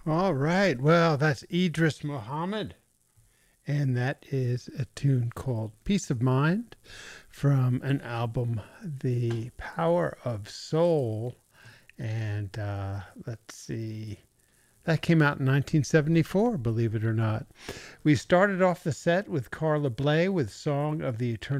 All right. Well, that's Idris Muhammad, and that is a tune called Peace of Mind from an album, The Power of Soul. And let's see, that came out in 1974, believe it or not. We started off the set with Carla Bley with Song of the Eternal